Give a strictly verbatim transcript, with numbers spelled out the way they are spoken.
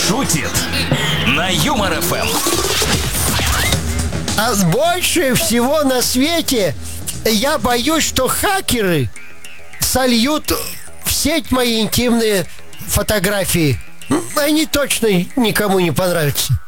шутит на Юмор эф эм. А больше всего на свете я боюсь, что хакеры сольют в сеть мои интимные фотографии. Они точно никому не понравятся.